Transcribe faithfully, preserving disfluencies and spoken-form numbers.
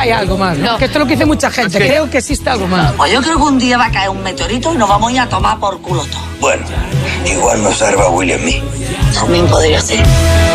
hay algo más, ¿no? No. Que esto es lo que dice mucha gente. Sí. Creo que existe algo más. Pues yo creo que un día va a caer un meteorito y nos vamos a ir a tomar por culo todo. Bueno, igual nos salva William a mí. También podría ser.